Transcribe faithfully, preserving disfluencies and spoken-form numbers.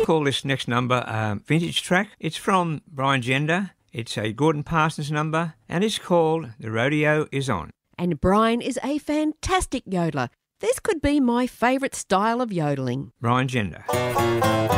call this next number a vintage track. It's from Brian Gender. It's a Gordon Parsons number, and it's called The Rodeo Is On. And Brian is a fantastic yodeler. This could be my favourite style of yodelling. Brian Gender.